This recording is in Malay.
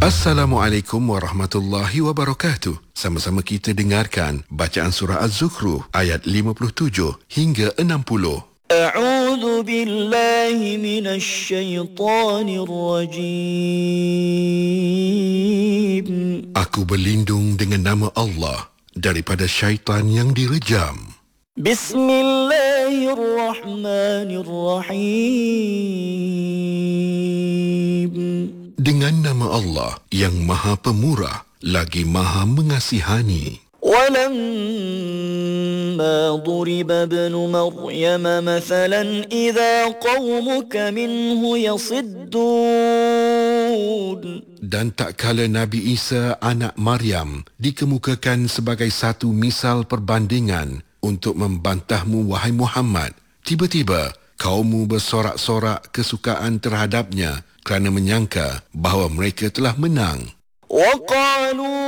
Assalamualaikum warahmatullahi wabarakatuh. Sama-sama kita dengarkan bacaan surah Az-Zukhruf ayat 57 hingga 60. أعوذ بالله من الشيطان الرجيم. Aku berlindung dengan nama Allah daripada syaitan yang direjam. بسم الله الرحمن الرحيم. Dengan nama Allah yang Maha Pemurah lagi Maha Mengasihani. ولما ضرب ابن مريم مثلا إذا قومك منه يصدون. Dan tak kala Nabi Isa anak Maryam dikemukakan sebagai satu misal perbandingan untuk membantahmu wahai Muhammad, tiba-tiba kaummu bersorak-sorak kesukaan terhadapnya kerana menyangka bahawa mereka telah menang. وقالوا